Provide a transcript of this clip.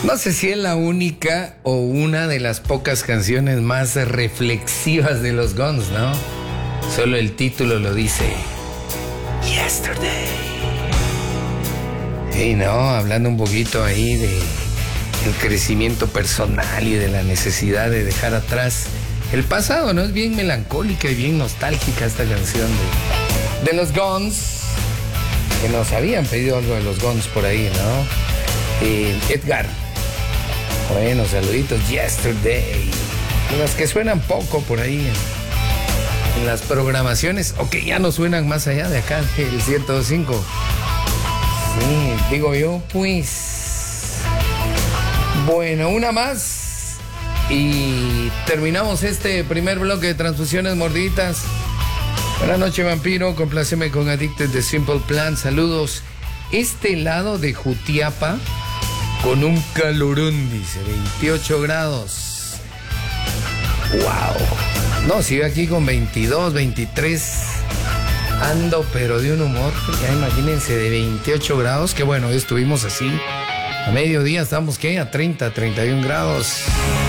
No sé si es la única o una de las pocas canciones más reflexivas de los Guns, ¿no? Solo el título lo dice. Yesterday. Y no, hablando un poquito ahí de el crecimiento personal y de la necesidad de dejar atrás el pasado, ¿no? Es bien melancólica y bien nostálgica esta canción de los Guns, que nos habían pedido algo de los Guns por ahí, ¿no? Edgar, bueno, saluditos. Yesterday, las que suenan poco por ahí en las programaciones, o que ya no suenan más allá de acá, el 105. Sí, digo yo, pues. Bueno, una más y terminamos este primer bloque de transfusiones mordiditas. Buenas noches, vampiro. Compláceme con Addicted de Simple Plan. Saludos. Este lado de Jutiapa con un calorón, dice, 28 grados. Wow. No, sigo aquí con 22, 23. Ando, pero de un humor. Ya imagínense, de 28 grados. Que bueno, hoy estuvimos así. A mediodía estamos, ¿qué? A 30, 31 grados.